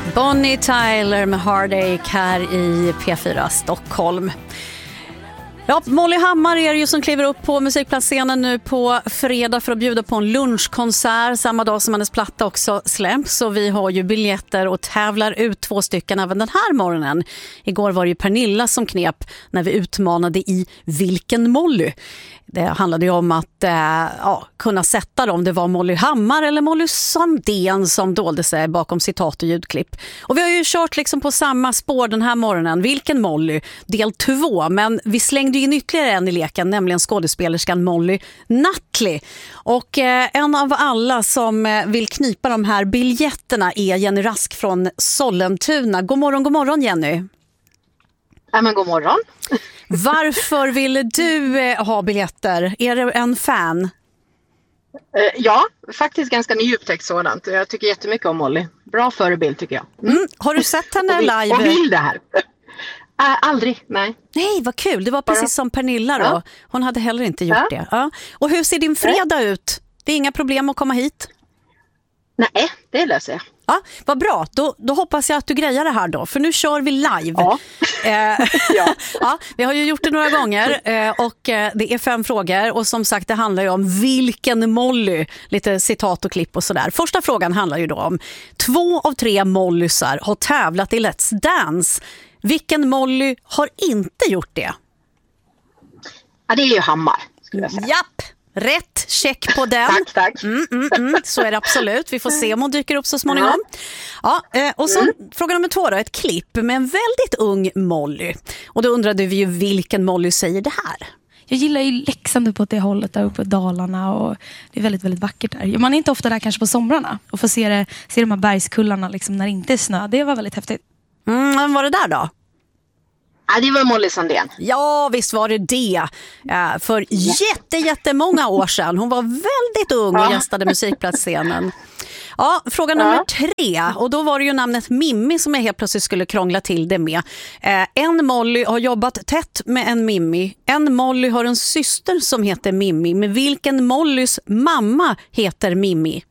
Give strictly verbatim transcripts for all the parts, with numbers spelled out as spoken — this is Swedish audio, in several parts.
Bonnie Tyler med Heartache här i P fyra Stockholm. Ja, Molly Hammar är det ju som kliver upp på musikplatsscenen nu på fredag för att bjuda på en lunchkonsert samma dag som hennes platta också släpps. Så vi har ju biljetter och tävlar ut två stycken även den här morgonen. Igår var det ju Pernilla som knep när vi utmanade i Vilken Molly. Det handlade ju om att äh, ja, kunna sätta dem. Det var Molly Hammar eller Molly Sandén som dolde sig bakom citat och ljudklipp. Och vi har ju kört liksom på samma spår den här morgonen. Vilken Molly? Del två. Men vi slängde in ytterligare en i leken, nämligen skådespelerskan Molly Nutley. Och äh, en av alla som äh, vill knipa de här biljetterna är Jenny Rask från Sollentuna. God morgon, god morgon Jenny. Ja, men god morgon. Varför ville du eh, ha biljetter? Är du en fan? Uh, ja, faktiskt ganska nyupptäckt sådant. Jag tycker jättemycket om Molly. Bra förebild tycker jag. Mm. Mm. Har du sett henne och vill, live? Och vill det här? Uh, aldrig, nej. Nej, vad kul. Det var precis ja. som Pernilla då. Ja. Hon hade heller inte gjort ja. det. Ja. Och hur ser din fredag nej. ut? Det är inga problem att komma hit? Nej, det löser jag. Ja, vad bra. Då, då hoppas jag att du grejar det här då. För nu kör vi live. Ja. Eh, ja. ja, vi har ju gjort det några gånger. Eh, och eh, det är fem frågor. Och som sagt, det handlar ju om vilken Molly. Lite citat och klipp och sådär. Första frågan handlar ju då om två av tre Mollysar har tävlat i Let's Dance. Vilken Molly har inte gjort det? Ja, det är ju Hammar, skulle jag säga. Japp! Rätt, check på den. Tack, tack. Mm, mm, mm. Så är det absolut. Vi får se om hon dyker upp så småningom. Ja, och så mm. fråga nummer två då. Ett klipp med en väldigt ung Molly. Och då undrade vi ju vilken Molly säger det här. Jag gillar ju Leksand på det hållet där uppe i Dalarna och det är väldigt, väldigt vackert där. Man är inte ofta där kanske på somrarna och får se, det, se de här bergskullarna liksom när det inte är snö. Det var väldigt häftigt. Mm, men var det där då? Ja, det var Molly Sandén. Ja, visst var det det. Ja, för jätte, jättemånga år sedan. Hon var väldigt ung och gästade musikplatsscenen. Ja, fråga nummer ja. tre. Och då var det ju namnet Mimmi som jag helt plötsligt skulle krångla till det med. Eh, en Molly har jobbat tätt med en Mimmi. En Molly har en syster som heter Mimmi. Men vilken Mollys mamma heter Mimmi?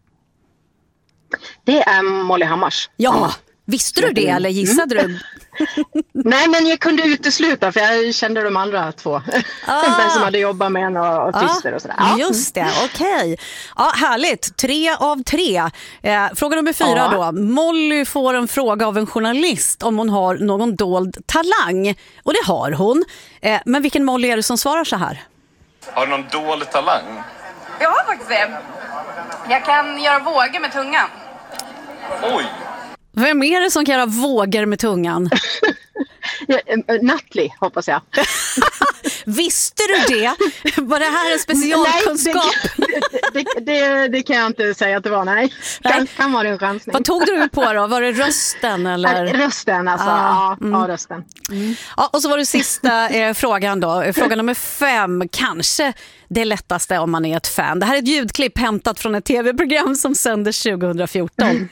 Det är Molly Hammars. Ja, mamma. Visste du det eller gissade mm. du? Nej, men jag kunde utesluta för jag kände de andra två. Ah. Den som hade jobbat med en och, och syster ah. och sådär. Ja. Just det, okej. Okay. Ja, härligt. Tre av tre. Eh, fråga nummer fyra ah. då. Molly får en fråga av en journalist om hon har någon dold talang. Och det har hon. Eh, men vilken Molly är det som svarar så här? Har du någon dold talang? Jag har faktiskt det. Jag kan göra vågor med tungan. Oj! Vem är det som kan göra vågor med tungan? ja, Nutley, hoppas jag. Visste du det? Var det här en specialkunskap? Nej, det, det, det, det kan jag inte säga att det var, nej. Kan, kan vara en chansning. Vad tog du på då? Var det rösten? Eller? Rösten, alltså. Ah, ja, mm. ja, rösten. Mm. Ja, och så var det sista eh, frågan då. Fråga nummer fem. Kanske det lättaste om man är ett fan. Det här är ett ljudklipp hämtat från ett tv-program som sändes tjugo fjorton.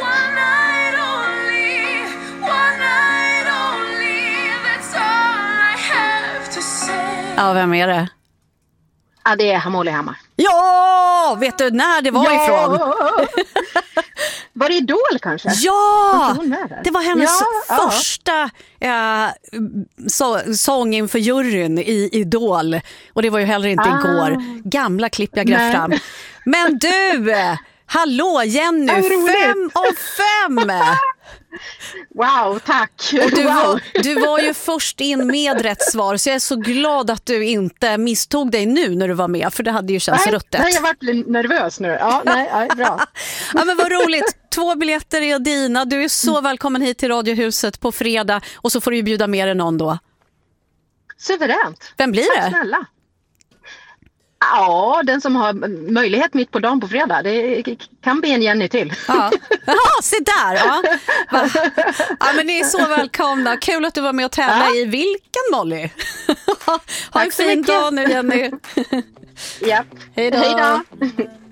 Ja, vem är det? Ja, det är Molly Hammar. Ja, vet du när det var ja! ifrån? Var det Idol kanske? Ja, det var hennes ja, första ja. äh, så, sång inför juryn i Idol. Och det var ju heller inte ah. igår. Gamla klipp jag grävt fram. Men du, hallå Jenny, fem av fem! Wow, tack. Och du, wow. var, du var ju först in med rätt svar, så jag är så glad att du inte misstog dig nu när du var med, för det hade ju känts ruttet. Nej, jag har varit nervös nu. Ja, nej, ja, bra. Ja, men vad roligt. Två biljetter är dina. Du är så välkommen hit till Radiohuset på fredag, och så får du ju bjuda med dig någon då. Suveränt. Vem blir det? Tack snälla. Ja, den som har möjlighet mitt på dagen på fredag. Det kan bli en Jenny till. Ja, Jaha, se där. Ja. Ja, men ni är så välkomna. Kul att du var med och tävla ja. i Vilken Molly. Ha en fin dag nu, Jenny. Ja. Hej då. Hej då.